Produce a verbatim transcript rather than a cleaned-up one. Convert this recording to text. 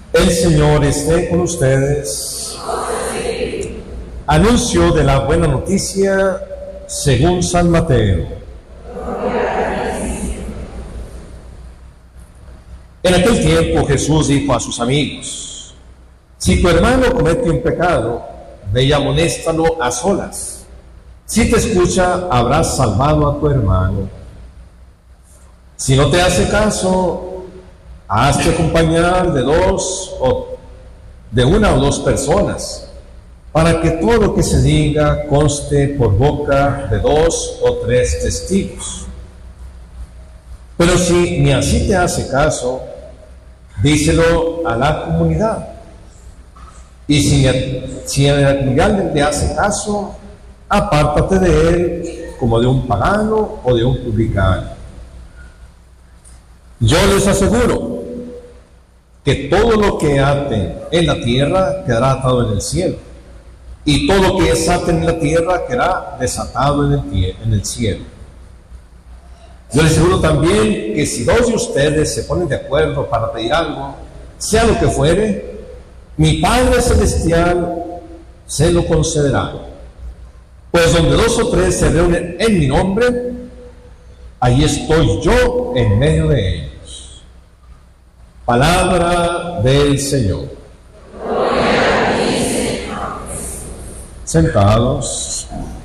El Señor esté con ustedes. Anuncio de la buena noticia según San Mateo. En aquel tiempo Jesús dijo a sus amigos: si tu hermano comete un pecado, ve y amonéstalo a solas. Si te escucha, habrás salvado a tu hermano. Si no te hace caso, hazte acompañar de dos o de una o dos personas, para que todo lo que se diga conste por boca de dos o tres testigos. Pero si ni así te hace caso, díselo a la comunidad. Y si, si a la comunidad le hace caso, apártate de él como de un pagano o de un publicano. Yo les aseguro que todo lo que aten en la tierra quedará atado en el cielo, y todo lo que desaten en la tierra quedará desatado en el, en el cielo. Yo les aseguro también que si dos de ustedes se ponen de acuerdo para pedir algo, sea lo que fuere, mi Padre Celestial se lo concederá. Pues donde dos o tres se reúnen en mi nombre, ahí estoy yo en medio de ellos. Palabra del Señor. Gloria a ti, Señor. Sentados.